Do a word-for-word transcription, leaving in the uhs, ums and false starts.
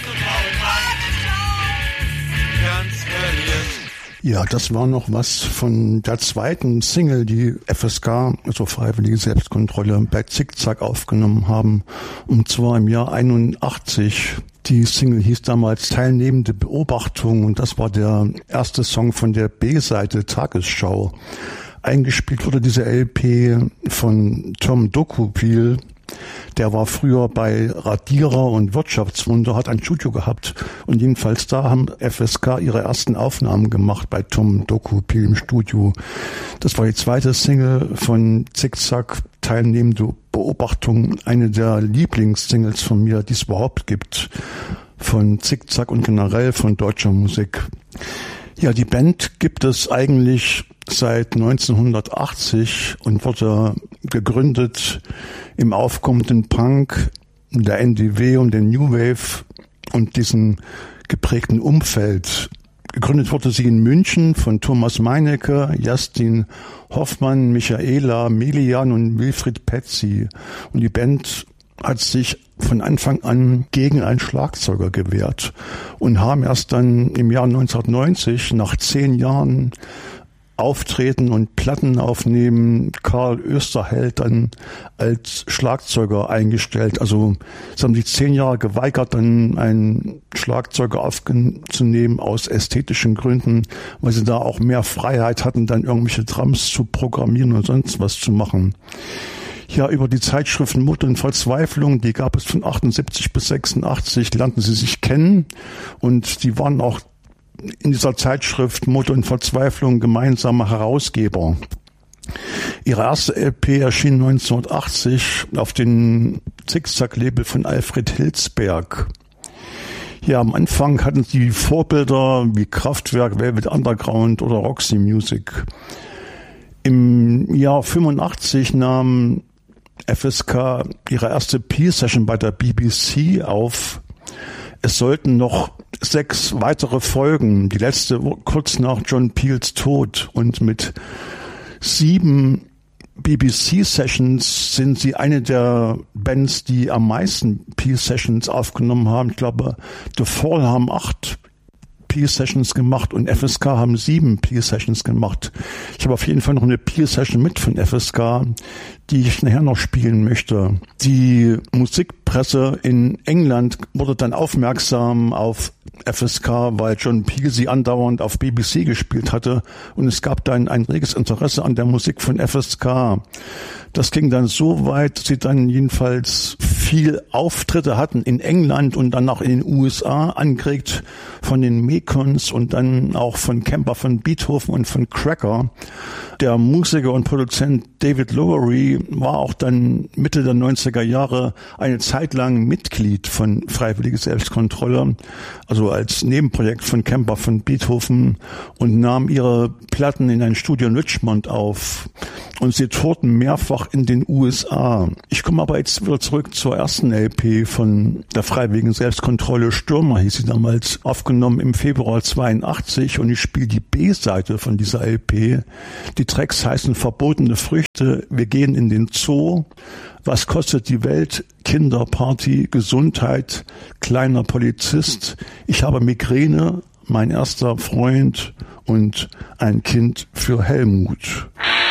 Ja, das war noch was von der zweiten Single, die F S K, also Freiwillige Selbstkontrolle, bei Zickzack aufgenommen haben. Und zwar im Jahr einundachtzig. Die Single hieß damals Teilnehmende Beobachtung und das war der erste Song von der B-Seite Tagesschau. Eingespielt wurde diese L P von Tom Dokupil. Der war früher bei Radierer und Wirtschaftswunder, hat ein Studio gehabt und jedenfalls da haben F S K ihre ersten Aufnahmen gemacht bei Tom Dokupil im Studio. Das war die zweite Single von Zickzack, Teilnehmende Beobachtung, eine der Lieblingssingles von mir, die es überhaupt gibt, von Zickzack und generell von deutscher Musik. Ja, die Band gibt es eigentlich seit neunzehnhundertachtzig und wurde gegründet im aufkommenden Punk, der N D W und der New Wave und diesem geprägten Umfeld. Gegründet wurde sie in München von Thomas Meinecke, Justin Hoffmann, Michaela Melian und Wilfried Petzi. Und die Band hat sich von Anfang an gegen einen Schlagzeuger gewehrt und haben erst dann im Jahr neunzehnhundertneunzig, nach zehn Jahren Auftreten und Platten aufnehmen, Karl Österheld dann als Schlagzeuger eingestellt. Also es haben sich zehn Jahre geweigert, dann einen Schlagzeuger aufzunehmen aus ästhetischen Gründen, weil sie da auch mehr Freiheit hatten, dann irgendwelche Drums zu programmieren und sonst was zu machen. Ja, über die Zeitschriften Mut und Verzweiflung, die gab es von achtundsiebzig bis sechsundachtzig, lernten sie sich kennen und die waren auch in dieser Zeitschrift Mut und Verzweiflung gemeinsame Herausgeber. Ihre erste L P erschien neunzehnhundertachtzig auf dem Zickzack-Label von Alfred Hilsberg. Ja, am Anfang hatten sie Vorbilder wie Kraftwerk, Velvet Underground oder Roxy Music. Im Jahr fünfundachtzig nahm F S K ihre erste P-Session bei der B B C auf. Es sollten noch sechs weitere folgen, die letzte kurz nach John Peels Tod. Und mit sieben B B C-Sessions sind sie eine der Bands, die am meisten P-Sessions aufgenommen haben. Ich glaube, The Fall haben acht P-Sessions gemacht und F S K haben sieben P-Sessions gemacht. Ich habe auf jeden Fall noch eine P-Session mit von F S K, die ich nachher noch spielen möchte. Die Musikpresse in England wurde dann aufmerksam auf F S K, weil John Peel sie andauernd auf B B C gespielt hatte und es gab dann ein reges Interesse an der Musik von F S K. Das ging dann so weit, dass sie dann jedenfalls viel Auftritte hatten in England und dann auch in den U S A, angeregt von den Mekons und dann auch von Camper von Beethoven und von Cracker. Der Musiker und Produzent David Lowery war auch dann Mitte der neunziger Jahre eine Zeit lang Mitglied von Freiwillige Selbstkontrolle, also als Nebenprojekt von Camper von Beethoven und nahm ihre Platten in ein Studio in Richmond auf. Und sie tourten mehrfach in den U S A. Ich komme aber jetzt wieder zurück zur ersten L P von der Freiwilligen Selbstkontrolle. Stürmer hieß sie damals, aufgenommen im Februar zweiundachtzig und ich spiele die B-Seite von dieser L P. Die Tracks heißen Verbotene Früchte, Wir gehen in den Zoo, Was kostet die Welt, Kinderparty, Gesundheit, kleiner Polizist, Ich habe Migräne, Mein erster Freund und Ein Kind für Helmut.